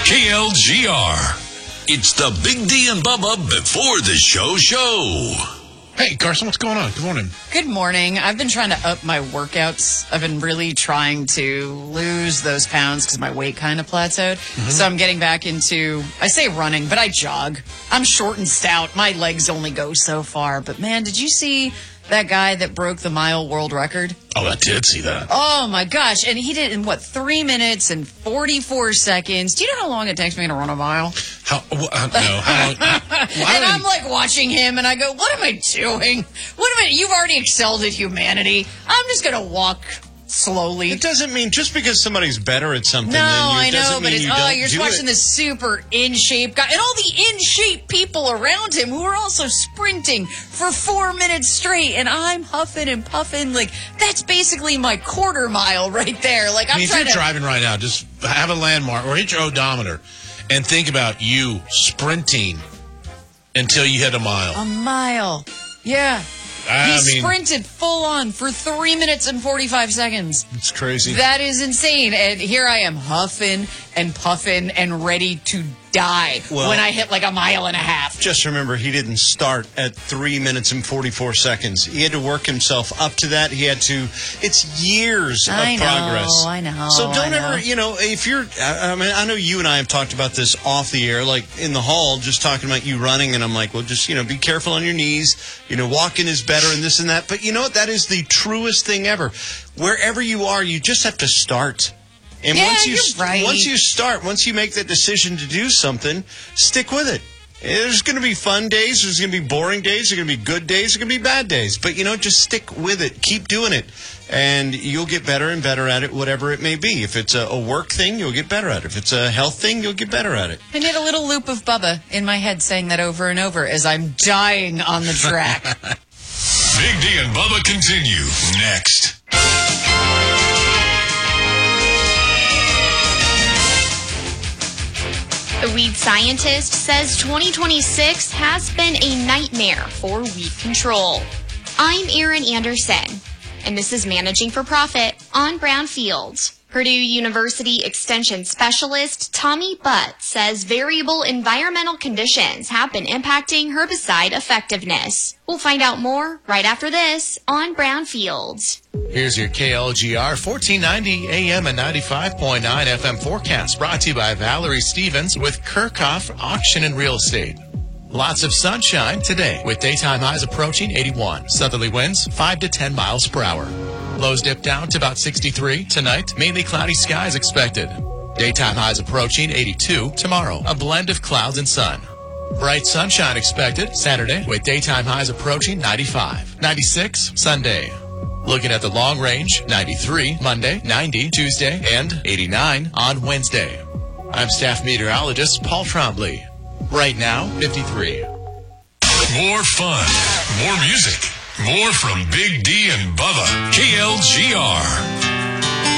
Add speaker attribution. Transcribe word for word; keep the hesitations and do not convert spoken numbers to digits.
Speaker 1: K L G R. It's the Big D and Bubba before the show show.
Speaker 2: Hey, Carson, what's going on? Good morning.
Speaker 3: Good morning. I've been trying to up my workouts. I've been really trying to lose those pounds because my weight kind of plateaued. Mm-hmm. So I'm getting back into, I say running, but I jog. I'm short and stout. My legs only go so far. But, man, did you see that guy that broke the mile world record?
Speaker 2: Oh, I did see that.
Speaker 3: Oh, my gosh. And he did it in, what, three minutes and forty-four seconds. Do you know how long it takes me to run a mile?
Speaker 2: How, uh, no, how long?
Speaker 3: Well, and I'm like watching him, and I go, what am I doing? What am I? You've already excelled at humanity. I'm just going to walk slowly.
Speaker 4: It doesn't mean just because somebody's better at something
Speaker 3: no,
Speaker 4: than you,
Speaker 3: I know, but it's,
Speaker 4: you
Speaker 3: oh, you're
Speaker 4: do
Speaker 3: watching
Speaker 4: it.
Speaker 3: this super in-shape guy, and all the in-shape people around him who are also sprinting for four minutes straight, and I'm huffing and puffing. Like, that's basically my quarter mile right there. Like, I'm
Speaker 2: I mean, if
Speaker 3: trying
Speaker 2: you're
Speaker 3: to...
Speaker 2: driving right now, just have a landmark or hit your odometer and think about you sprinting until you hit a mile.
Speaker 3: A mile. Yeah.
Speaker 2: I
Speaker 3: he
Speaker 2: mean,
Speaker 3: sprinted full on for three minutes and forty-five seconds.
Speaker 4: It's crazy.
Speaker 3: That is insane. And here I am huffing and puffing and ready to die
Speaker 4: well,
Speaker 3: when I hit like a mile and a half.
Speaker 4: Just remember, he didn't start at three minutes and forty-four seconds. He had to work himself up to that. He had to, it's years of
Speaker 3: I know,
Speaker 4: progress.
Speaker 3: I know.
Speaker 4: So don't
Speaker 3: I
Speaker 4: ever,
Speaker 3: know.
Speaker 4: you know, if you're, I, I mean, I know you and I have talked about this off the air, like in the hall, just talking about you running, and I'm like, well, just, you know, be careful on your knees. You know, walking is better and this and that. But you know what? That is the truest thing ever. Wherever you are, you just have to start. And
Speaker 3: yeah,
Speaker 4: once you
Speaker 3: you're right.
Speaker 4: once you start, once you make that decision to do something, stick with it. There's going to be fun days. There's going to be boring days. There's going to be good days. There's going to be bad days. But, you know, just stick with it. Keep doing it. And you'll get better and better at it, whatever it may be. If it's a, a work thing, you'll get better at it. If it's a health thing, you'll get better at it.
Speaker 3: I need a little loop of Bubba in my head saying that over and over as I'm dying on the track.
Speaker 1: Big D and Bubba continue next.
Speaker 5: The weed scientist says twenty twenty-six has been a nightmare for weed control. I'm Erin Anderson, and this is Managing for Profit on Brownfield. Purdue University Extension Specialist Tommy Butt says variable environmental conditions have been impacting herbicide effectiveness. We'll find out more right after this on Brownfield.
Speaker 6: Here's your K L G R fourteen ninety A M and ninety-five point nine F M forecast, brought to you by Valerie Stevens with Kirchhoff Auction and Real Estate. Lots of sunshine today with daytime highs approaching eighty-one. Southerly winds five to ten miles per hour. Lows dip down to about sixty-three. Tonight, mainly cloudy skies expected. Daytime highs approaching eighty-two. Tomorrow, a blend of clouds and sun. Bright sunshine expected Saturday with daytime highs approaching ninety-five. ninety-six Sunday. Looking at the long range, ninety-three Monday, ninety Tuesday, and eighty-nine on Wednesday. I'm staff meteorologist Paul Trombley. Right now, fifty-three.
Speaker 1: More fun, more music, more from Big D and Bubba. K L G R.